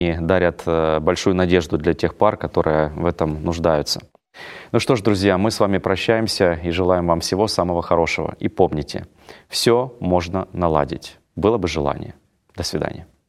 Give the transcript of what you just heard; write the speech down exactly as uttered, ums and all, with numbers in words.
и дарят большую надежду для тех пар, которые в этом нуждаются. Ну что ж, друзья, мы с вами прощаемся и желаем вам всего самого хорошего. И помните, все можно наладить. Было бы желание. До свидания.